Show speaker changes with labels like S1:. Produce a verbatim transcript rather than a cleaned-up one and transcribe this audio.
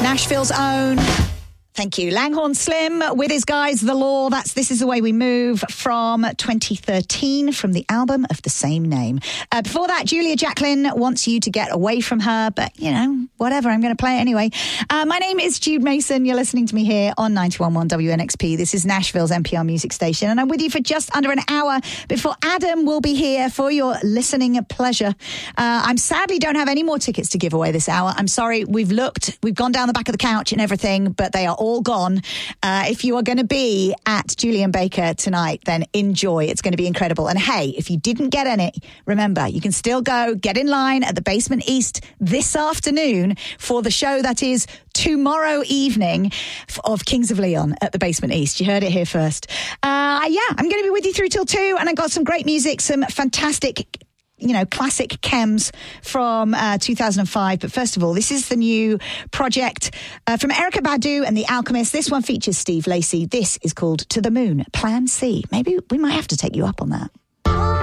S1: Nashville's own. Thank you. Langhorne Slim with his guys, The Law. That's This Is the Way We Move from twenty thirteen from the album of the same name. Uh, before that, Julia Jacklin wants you to get away from her, but, you know, whatever. I'm going to play it anyway. Uh, my name is Jude Mason. You're listening to me here on ninety-one point one W N X P. This is Nashville's N P R music station, and I'm with you for just under an hour before Adam will be here for your listening pleasure. Uh, I'm sadly don't have any more tickets to give away this hour. I'm sorry. We've looked. We've gone down the back of the couch and everything, but they are all gone. Uh, if you are going to be at Julian Baker tonight, then enjoy. It's going to be incredible. And hey, if you didn't get any, remember, you can still go get in line at the Basement East this afternoon for the show that is tomorrow evening of Kings of Leon at the Basement East. You heard it here first. Uh, yeah, I'm going to be with you through till two, and I got some great music, some fantastic, you know, classic chems from uh, two thousand five. But first of all, this is the new project uh, from Erykah Badu and The Alchemist. This one features Steve Lacy. This is called To the Moon, Plan C. Maybe we might have to take you up on that.